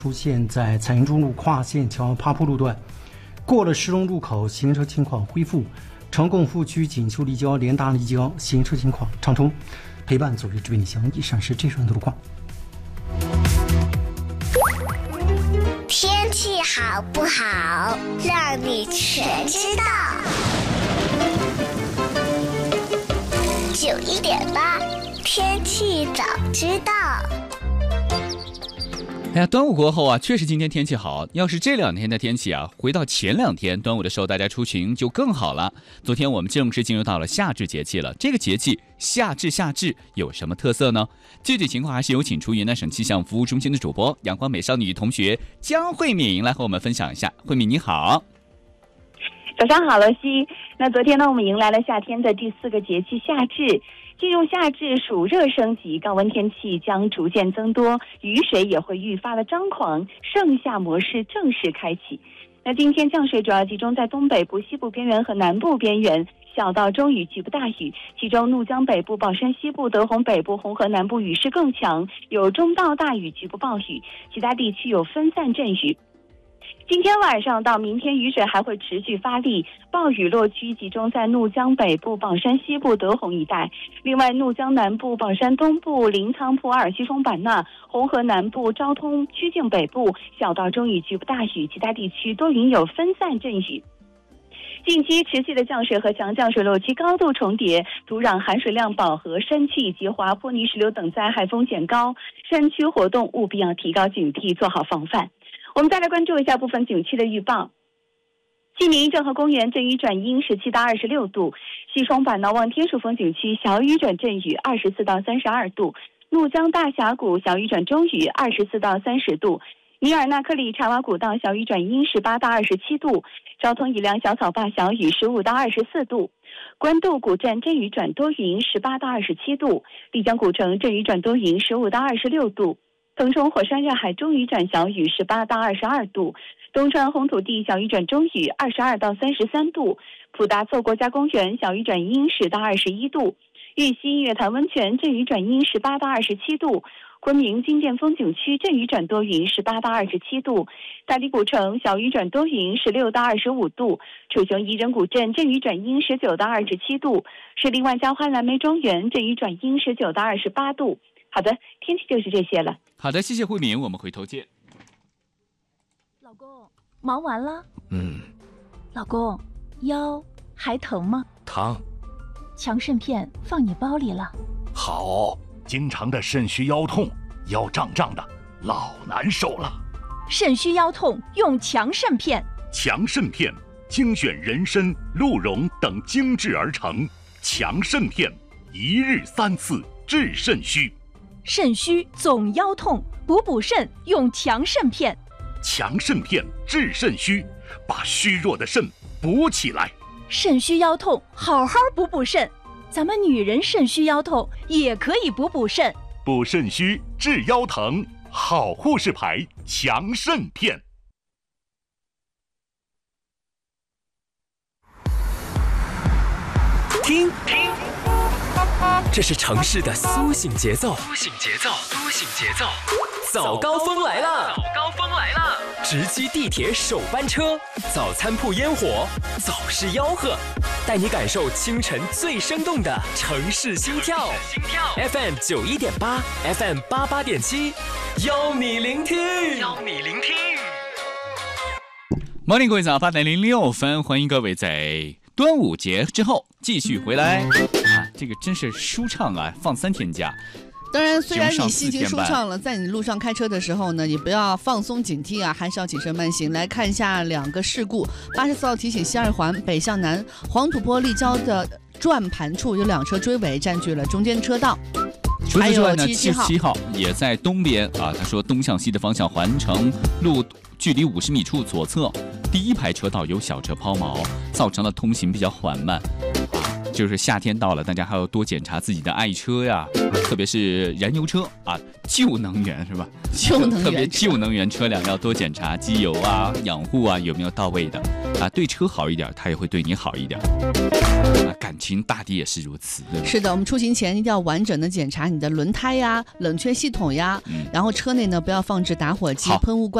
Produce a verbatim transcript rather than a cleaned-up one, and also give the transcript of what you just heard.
出现在彩云中路跨线桥趴坡路段，过了石龙路口，行车情况恢复。成功复区锦绣立交联达立交行车情况畅通。陪伴走日只为你相，以上是这段的路况。 天气好不好，让你全知道。九一点八，天气早知道。 哎呀，端午过后啊，确实今天天气好。要是这两天的天气啊，回到前两天端午的时候，大家出行就更好了。昨天我们正式进入到了夏至节气了。这个节气夏至夏至有什么特色呢？具体情况还是有请出云南省气象服务中心的主播阳光美少女同学江慧敏来和我们分享一下。慧敏你好。 早上好，罗西。那昨天呢，我们迎来了夏天的第四个节气夏至。进入夏至，暑热升级，高温天气将逐渐增多，雨水也会愈发的张狂，盛夏模式正式开启。那今天降水主要集中在东北部、西部边缘和南部边缘，小到中雨，局部大雨。其中怒江北部、宝山西部、德宏北部、红河南部雨势更强，有中到大雨，局部暴雨，其他地区有分散阵雨。今天晚上到明天，雨水还会持续发力，暴雨落区集中在怒江北部、宝山西部、德宏一带。另外，怒江南部、宝山东部、临沧普洱、西双版纳、红河南部、昭通、曲靖北部小到中雨，局部大雨，其他地区多云有分散阵雨。近期持续的降水和强降水落区高度重叠，土壤含水量饱和，山区以及滑坡、泥石流等灾害风险高，山区活动务必要提高警惕，做好防范。我们再来关注一下部分景区的预报。西宁郑和公园阵雨转阴，十七到二十六度；西双版纳望天数峰景区小雨转阵雨，二十四到三十二度；怒江大峡谷小雨转中雨，二十四到三十度；米尔纳克里茶瓦古道小雨转阴，十八到二十七度；昭通以良小草坝小雨，十五到二十四度；官渡古镇阵雨转多云，十八到二十七度；丽江古城阵雨转多云，十五到二十六度；腾冲火山热海中雨转小雨，十八到二十二度；东川红土地小雨转中雨，二十二到三十三度；普达措国家公园小雨转阴，十到二十一度；玉溪月潭温泉阵雨转阴，十八到二十七度；昆明金殿风景区阵雨转多云，十八到二十七度；大理古城小雨转多云，十六到二十五度；楚雄彝人古镇阵雨转阴，十九到二十七度；水利万家花蓝莓庄园阵雨转阴，十九到二十八度。好的，天气就是这些了。 好的，谢谢慧敏，我们回头见。 老公，忙完了？ 嗯。 老公，腰还疼吗？ 疼。 强肾片放你包里了。 好，经常的肾虚腰痛，腰胀胀的，老难受了。 肾虚腰痛用强肾片。 强肾片精选人参、鹿茸等精制而成，强肾片一日三次治肾虚。 肾虚总腰痛，补补肾用强肾片。 强肾片治肾虚，把虚弱的肾补起来。 肾虚腰痛，好好补补肾。咱们女人肾虚腰痛也可以补补肾。 补肾虚治腰疼，好护士牌强肾片。 听听，这是城市的苏醒节奏。苏醒节奏，苏醒节奏。早高峰来了，早高峰来了！直击地铁首班车，早餐铺烟火，早市吆喝，带你感受清晨最生动的城市心跳。心跳 F M 九一点八 ，F M 八八点七，邀你聆听，邀你聆听。 Morning， 各位早，八点零六分，欢迎各位在端午节之后继续回来啊！这个真是舒畅啊，放三天假。 当然，虽然你心情舒畅了，在你路上开车的时候呢，你不要放松警惕啊，还是要谨慎慢行。来看一下两个事故。八十四号提醒西二环北向南黄土坡立交的转盘处有两车追尾，占据了中间车道。 除此之外呢，七十七号也在东边啊，他说东向西的方向环城路距离五十米处左侧第一排车道有小车抛锚，造成了通行比较缓慢。 就是夏天到了，大家还要多检查自己的爱车呀，特别是燃油车啊，旧能源是吧？ 旧能源， 特别旧能源车辆要多检查机油啊、养护啊有没有到位的啊，对车好一点，它也会对你好一点。啊，感情大抵也是如此，对吧？ 是的，我们出行前一定要完整的检查你的轮胎呀、冷却系统呀，嗯、然后车内呢不要放置打火机、喷雾罐。